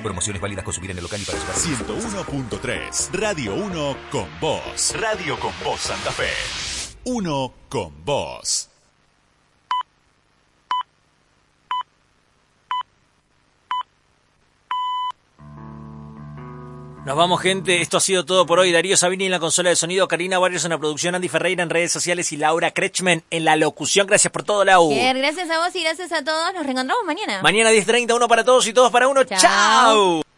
Promociones válidas consumir en el local y para llevar. 101.3 Radio 1 con vos. Radio con vos Santa Fe. 1 con vos. Nos vamos, gente. Esto ha sido todo por hoy. Darío Sabini en la consola de sonido, Karina Barrios en la producción, Andy Ferreira en redes sociales y Laura Kretschmann en la locución. Gracias por todo, Lau. Gracias a vos y gracias a todos. Nos reencontramos mañana. Mañana 10:30, uno para todos y todos para uno. ¡Chao!